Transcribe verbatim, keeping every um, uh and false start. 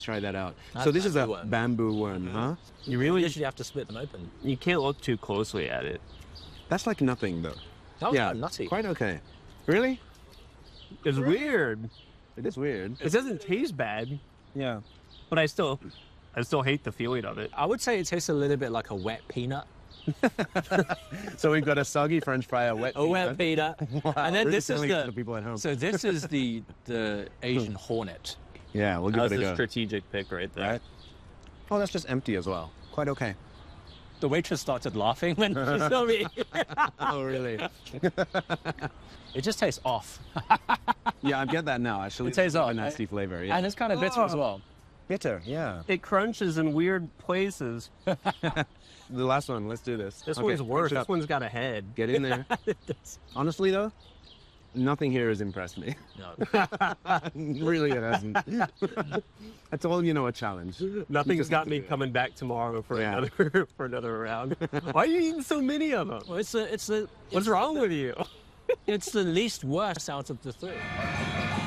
Try that out. That's so this is a bamboo worm. bamboo worm, huh? You really usually have to split them open. You can't look too closely at it. That's like nothing, though. That was yeah, quite nutty. quite okay. Really? It's weird. It is weird. It doesn't taste bad, Yeah. but I still, I still hate the feeling of it. I would say it tastes a little bit like a wet peanut. So we've got a soggy French fry, a wet A wet peanut. And then Really this is selling it to the, the people at home. so this is the the Asian hornet. Yeah, we'll give That was it a a go. strategic pick right there. Right? Oh, that's just empty as well. Quite okay. The waitress started laughing when she saw me. Oh, really? It just tastes off. Yeah, I get that now. Actually, It tastes It's a off, nasty right? flavor. Yeah. And it's kind of bitter as well. bitter. Yeah. It crunches in weird places. The last one. Let's do this. This Okay, one's worse. crunch it This up. one's got a head. Get in there. Honestly, though, nothing here has impressed me. No. Really, it hasn't. That's all, you know, a challenge. Nothing's got me coming back tomorrow for Yeah. another for another round. Why are you eating so many of them? Well, it's the it's the What's wrong with you? it's the least worst out of the three.